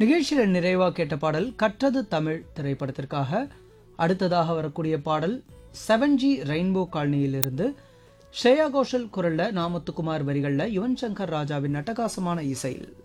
நிகழ்ச்சியில் நிறைவா கேட்ட பாடல் கற்றது தமிழ் திரைப்படத்திற்காக. அடுத்ததாக வரக்கூடிய பாடல் 7G ரெயின்போ காலனியிலிருந்து ஸ்ரேயா கோஷல் குரல்ல நாமுத்துக்குமார் வரிகள்ல யுவன் சங்கர் ராஜாவின் அட்டகாசமான இசையில்.